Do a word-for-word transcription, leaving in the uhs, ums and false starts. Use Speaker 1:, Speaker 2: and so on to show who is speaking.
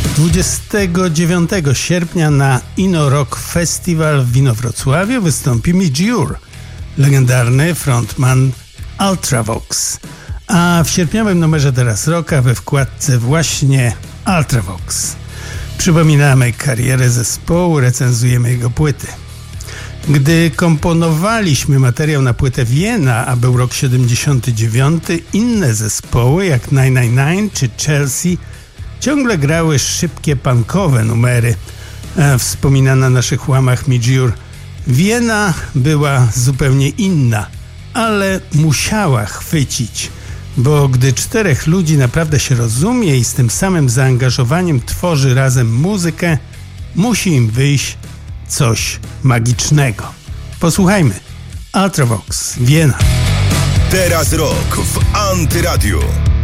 Speaker 1: dwudziestego dziewiątego sierpnia na Inno Rock Festival w Inowrocławiu wystąpi Midge Ure, legendarny frontman Ultravox. A w sierpniowym numerze Teraz Rocka we wkładce właśnie Ultravox. Przypominamy karierę zespołu, recenzujemy jego płyty. Gdy komponowaliśmy materiał na płytę Wiena, a był rok siedemdziesiąty dziewiąty, inne zespoły jak nine nine nine czy Chelsea ciągle grały szybkie punkowe numery. A wspomina na naszych łamach Midge Ure. Wiena była zupełnie inna, ale musiała chwycić, bo gdy czterech ludzi naprawdę się rozumie i z tym samym zaangażowaniem tworzy razem muzykę, musi im wyjść coś magicznego. Posłuchajmy. Ultravox, Wiena.
Speaker 2: Teraz Rock w Antyradiu.